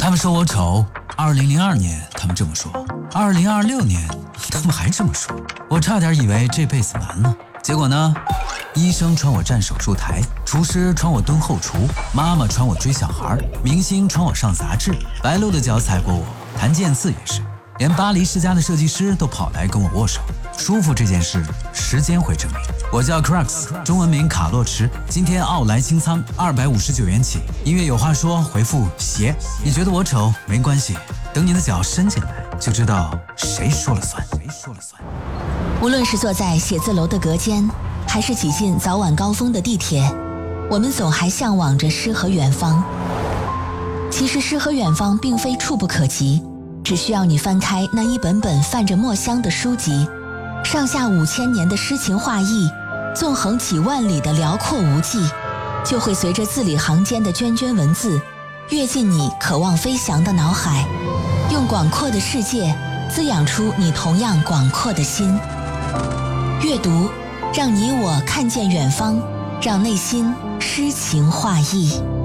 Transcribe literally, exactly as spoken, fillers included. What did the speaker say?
他们说我丑，二零零二年他们这么说，二零二六年他们还这么说，我差点以为这辈子完了。结果呢，医生传我站手术台，厨师传我蹲后厨，妈妈传我追小孩，明星传我上杂志，白鹿的脚踩过我，谭健次也是，连巴黎世家的设计师都跑来跟我握手。舒服这件事，时间会证明。我叫 Crux， 中文名卡洛驰，今天奥莱清仓二百五十九元起。音乐有话说，回复鞋。你觉得我丑没关系，等你的脚伸进来，就知道谁说了算。谁说了算？ 无论是坐在写字楼的隔间，还是挤进早晚高峰的地铁，我们总还向往着诗和远方。其实诗和远方并非触不可及，只需要你翻开那一本本泛着墨香的书籍，上下五千年的诗情画意，纵横几万里的辽阔无际，就会随着字里行间的涓涓文字，跃进你渴望飞翔的脑海，用广阔的世界滋养出你同样广阔的心。阅读，让你我看见远方，让内心诗情画意。